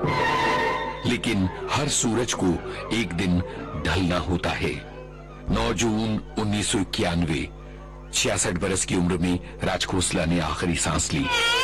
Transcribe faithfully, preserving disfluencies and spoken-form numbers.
लेकिन हर सूरज को एक दिन ढलना होता है। नौ जून उन्नीस सौ इक्यानवे छियासठ बरस की उम्र में राज खोसला ने आखिरी सांस ली।